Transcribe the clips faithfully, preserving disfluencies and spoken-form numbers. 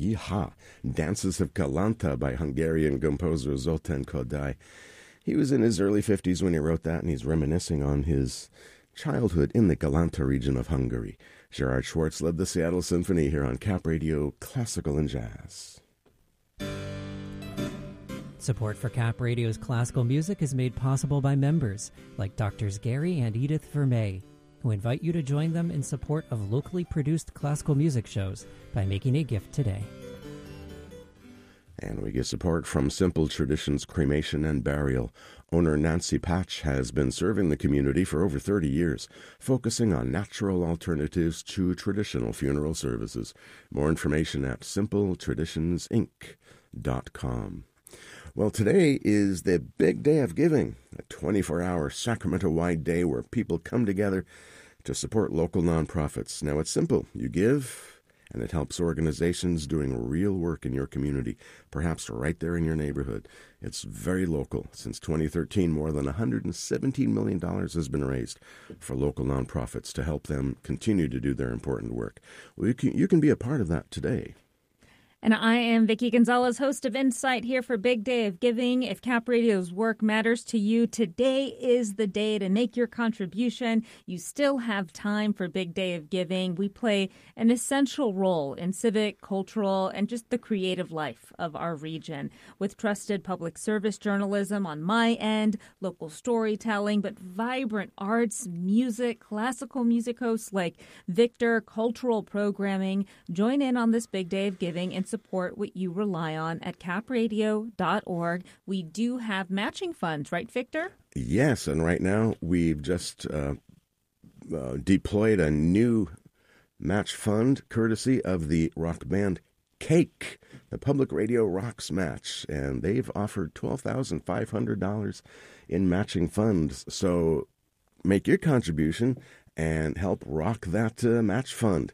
Jiha, Dances of Galanta by Hungarian composer Zoltán Kodály. He was in his early fifties when he wrote that, and he's reminiscing on his childhood in the Galanta region of Hungary. Gerard Schwartz led the Seattle Symphony here on Cap Radio Classical and Jazz. Support for Cap Radio's classical music is made possible by members like Doctors Gary and Edith Vermey, who invite you to join them in support of locally produced classical music shows by making a gift today. And we get support from Simple Traditions Cremation and Burial. Owner Nancy Patch has been serving the community for over thirty years, focusing on natural alternatives to traditional funeral services. More information at simple traditions inc dot com. Well, today is the big day of giving, a twenty-four hour Sacramento-wide day where people come together to support local nonprofits. Now, it's simple. You give, and it helps organizations doing real work in your community, perhaps right there in your neighborhood. It's very local. Since twenty thirteen, more than one hundred seventeen million dollars has been raised for local nonprofits to help them continue to do their important work. Well, you can, you can be a part of that today. And I am Vicki Gonzalez, host of Insight, here for Big Day of Giving. If Cap Radio's work matters to you, today is the day to make your contribution. You still have time for Big Day of Giving. We play an essential role in civic, cultural, and just the creative life of our region, with trusted public service journalism on my end, local storytelling, but vibrant arts, music, classical music hosts like Victor, cultural programming. Join in on this Big Day of Giving and support what you rely on at cap radio dot org. We do have matching funds, right, Victor? Yes, and right now we've just uh, uh, deployed a new match fund courtesy of the rock band Cake, the Public Radio Rocks match, and they've offered twelve thousand five hundred dollars in matching funds. So make your contribution and help rock that uh, match fund.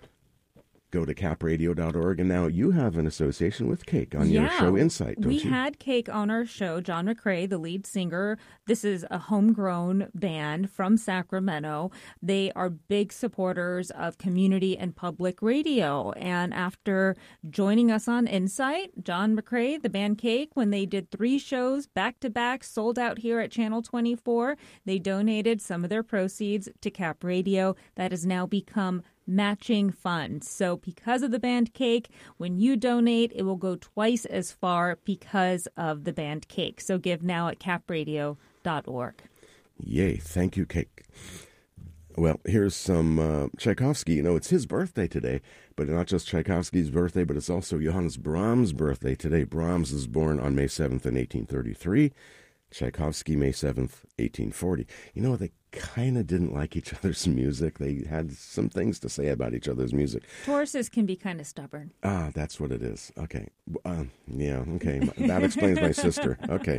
Go to cap radio dot org, and now you have an association with Cake on yeah, your show Insight, don't we you? We had Cake on our show, John McCrae, the lead singer. This is a homegrown band from Sacramento. They are big supporters of community and public radio. And after joining us on Insight, John McCrae, the band Cake, when they did three shows back-to-back, sold out here at Channel twenty-four, they donated some of their proceeds to Cap Radio. That has now become matching funds. So because of the band Cake, when you donate, it will go twice as far because of the band Cake. So give now at cap radio dot org. Yay. Thank you, Cake. Well, here's some uh, Tchaikovsky. You know, it's his birthday today, but not just Tchaikovsky's birthday, but it's also Johannes Brahms' birthday today. Brahms was born on May seventh in eighteen thirty-three. Tchaikovsky, May seventh, eighteen forty. You know, they kind of didn't like each other's music. They had some things to say about each other's music. Tauruses can be kind of stubborn. Ah, that's what it is. Okay. Uh, yeah, okay. That explains my sister. Okay.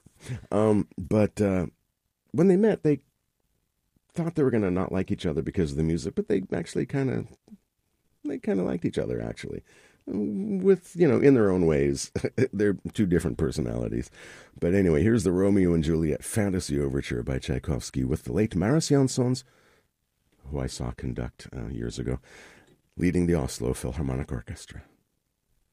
Um, but uh, when they met, they thought they were going to not like each other because of the music, but they actually kind of, they kind of liked each other, actually. With, you know, in their own ways. They're two different personalities. But anyway, here's the Romeo and Juliet Fantasy Overture by Tchaikovsky with the late Maris Jansons, who I saw conduct uh, years ago, leading the Oslo Philharmonic Orchestra.